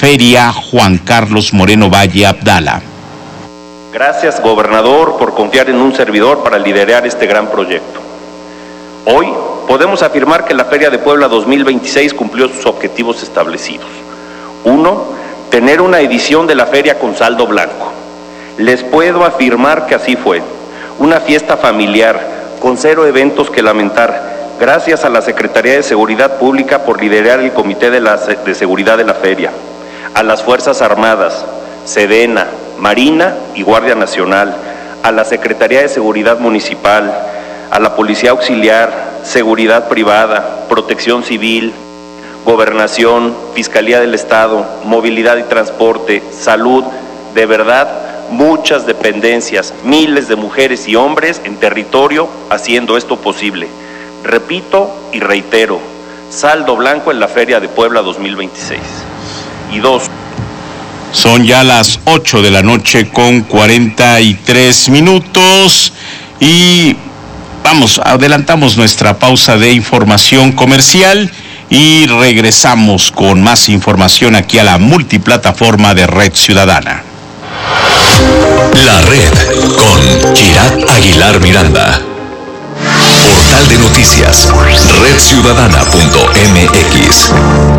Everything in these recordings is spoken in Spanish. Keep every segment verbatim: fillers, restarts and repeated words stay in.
feria Juan Carlos Moreno Valle Abdala. Gracias, gobernador, por confiar en un servidor para liderar este gran proyecto. Hoy podemos afirmar que la Feria de Puebla dos mil veintiséis cumplió sus objetivos establecidos. Uno, tener una edición de la feria con saldo blanco. Les puedo afirmar que así fue. Una fiesta familiar, con cero eventos que lamentar, gracias a la Secretaría de Seguridad Pública por liderar el Comité de, la, de Seguridad de la Feria, a las Fuerzas Armadas, Sedena, Marina y Guardia Nacional, a la Secretaría de Seguridad Municipal, a la Policía Auxiliar, Seguridad Privada, Protección Civil, Gobernación, Fiscalía del Estado, Movilidad y Transporte, Salud, de verdad, muchas dependencias, miles de mujeres y hombres en territorio haciendo esto posible. Repito y reitero, saldo blanco en la Feria de Puebla dos mil veintiséis. Y dos. Son ya las ocho de la noche con cuarenta y tres minutos y vamos, adelantamos nuestra pausa de información comercial y regresamos con más información aquí a la multiplataforma de Red Ciudadana. La Red con Kirat Aguilar Miranda. Portal de noticias, red ciudadana punto m x.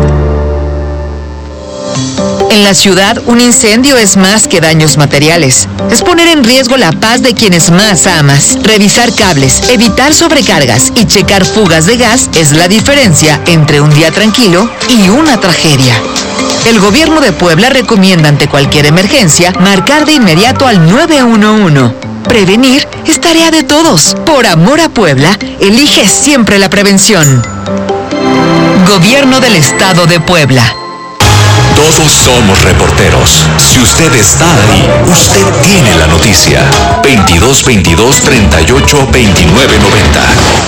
En la ciudad, un incendio es más que daños materiales. Es poner en riesgo la paz de quienes más amas. Revisar cables, evitar sobrecargas y checar fugas de gas es la diferencia entre un día tranquilo y una tragedia. El gobierno de Puebla recomienda ante cualquier emergencia marcar de inmediato al nueve uno uno. Prevenir es tarea de todos. Por amor a Puebla, elige siempre la prevención. Gobierno del Estado de Puebla. Todos somos reporteros. Si usted está ahí, usted tiene la noticia. veintidós veintidós treinta y ocho veintinueve noventa.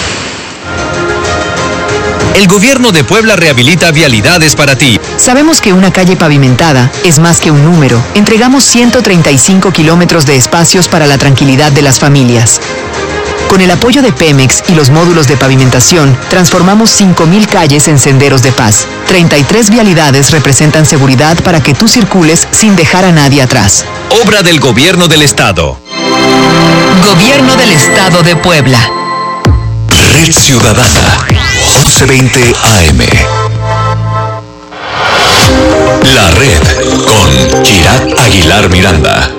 El gobierno de Puebla rehabilita vialidades para ti. Sabemos que una calle pavimentada es más que un número. Entregamos ciento treinta y cinco kilómetros de espacios para la tranquilidad de las familias. Con el apoyo de Pemex y los módulos de pavimentación, transformamos cinco mil calles en senderos de paz. treinta y tres vialidades representan seguridad para que tú circules sin dejar a nadie atrás. Obra del Gobierno del Estado. Gobierno del Estado de Puebla. Red Ciudadana, once veinte A M. La Red con Kirat Aguilar Miranda.